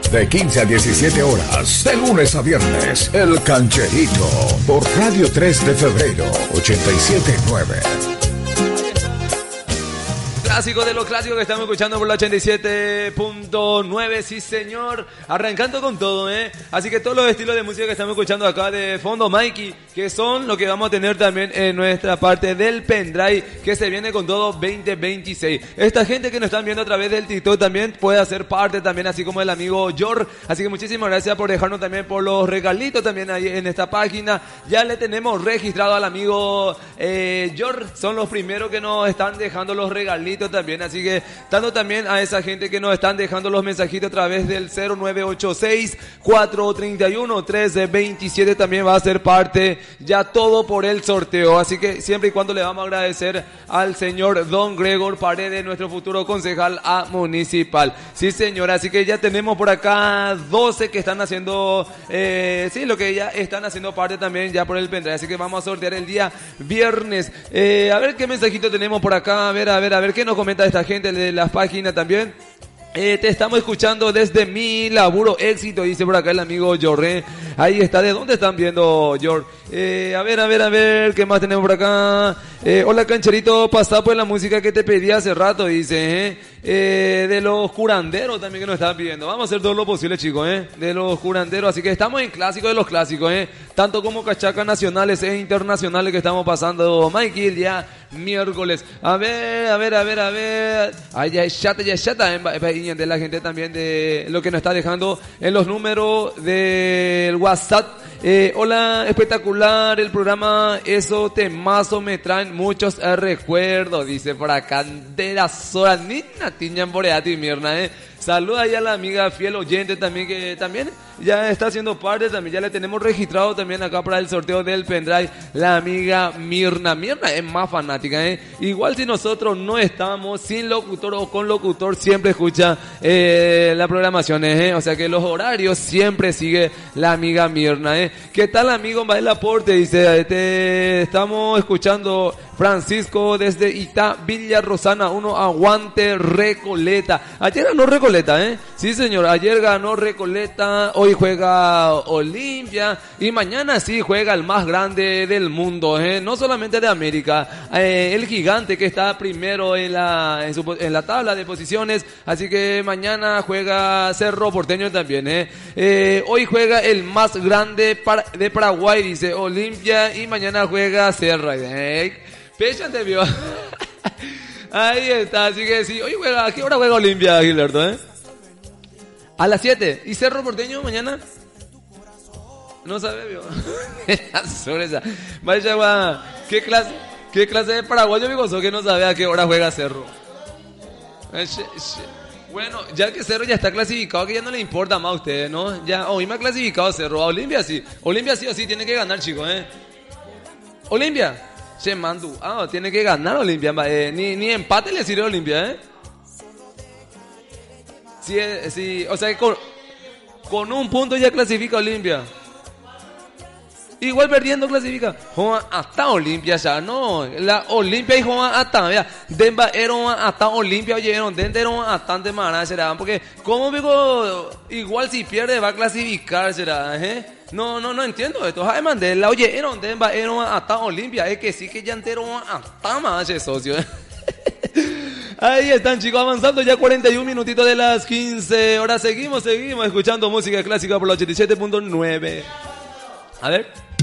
De 15 a 17 horas, de lunes a viernes, El Cancherito, por Radio 3 de Febrero, 87.9. Clásico de los clásicos que estamos escuchando por la 87.9, sí señor, arrancando con todo, así que todos los estilos de música que estamos escuchando acá de fondo, Mikey, que son lo que vamos a tener también en nuestra parte del pendrive, que se viene con todo 2026. Esta gente que nos están viendo a través del TikTok también puede hacer parte también, así como el amigo Jor, así que muchísimas gracias por dejarnos también por los regalitos también ahí en esta página. Ya le tenemos registrado al amigo Jor, son los primeros que nos están dejando los regalitos también, así que dando también a esa gente que nos están dejando los mensajitos a través del 0986-431-1327 también va a ser parte ya todo por el sorteo, así que siempre y cuando le vamos a agradecer al señor Don Gregor Paredes, nuestro futuro concejal a municipal. Sí señor, así que ya tenemos por acá 12 que están haciendo lo que ya están haciendo parte también ya por el pendrive, así que vamos a sortear el día viernes. A ver qué mensajito tenemos por acá, a ver qué nos comenta esta gente de las páginas también. Te estamos escuchando desde mi laburo éxito, dice por acá el amigo Jorre. Ahí está, ¿de dónde están viendo, Jorge? A ver, ¿qué más tenemos por acá? Hola Cancherito, pasá pues la música que te pedí hace rato, dice, de los curanderos también que nos están pidiendo. Vamos a hacer todo lo posible, chicos, de los curanderos, así que estamos en clásico de los clásicos, tanto como cachacas nacionales e internacionales que estamos pasando, Mikey, el día miércoles. A ver. Ay, ya es chata, de la gente también de lo que nos está dejando en los números del WhatsApp. Hola, espectacular el programa, eso temazo me traen muchos recuerdos, dice por acá de las horas, ni natiñan por allá, Mirna, Saluda ya a la amiga fiel oyente también, que también ya está haciendo parte, también ya le tenemos registrado también acá para el sorteo del pendrive, la amiga Mirna. Mirna es más fanática, Igual si nosotros no estamos sin locutor o con locutor, siempre escucha la programación, O sea que los horarios siempre sigue la amiga Mirna, ¿Qué tal, amigo Mael Aporte? Dice, te estamos escuchando, Francisco desde Itá, Villa Rosana 1, aguante Recoleta. Ayer ganó Recoleta, Sí señor, ayer ganó Recoleta, hoy juega Olimpia y mañana sí juega el más grande del mundo, no solamente de América, el gigante que está primero en la tabla de posiciones, así que mañana juega Cerro Porteño también, hoy juega el más grande de Paraguay, dice Olimpia, y mañana juega Cerro, Péchate, vio. Ahí está, así que sí. Hoy juega, ¿a qué hora juega Olimpia, Gilberto, A las 7. ¿Y Cerro Porteño mañana? No sabe, vio. Sorpresa. Vaya, guau. ¿Qué clase de paraguayo me gozó que no sabe a qué hora juega Cerro? Bueno, ya que Cerro ya está clasificado, que ya no le importa más a ustedes, ¿no? Ya, hoy me ha clasificado Cerro. A Olimpia sí. Olimpia sí o sí tiene que ganar, chicos, Olimpia. Che, Mandu, tiene que ganar Olimpia, ni empate le sirve a Olimpia, Sí, o sea que con un punto ya clasifica Olimpia. Igual perdiendo clasifica. Juega hasta Olimpia ya, no, la Olimpia y juega hasta, vea, Demba era hasta Olimpia, oyeron, dentro hasta de maná será, porque como digo, igual si pierde va a clasificar será, No entiendo esto. Jaime Mandela, oye, era hasta Olimpia, es que sí que ya entero hasta más, socio. Ahí están, chicos, avanzando ya 41 minutitos de las 15 horas. Seguimos escuchando música clásica por la 87.9. A ver.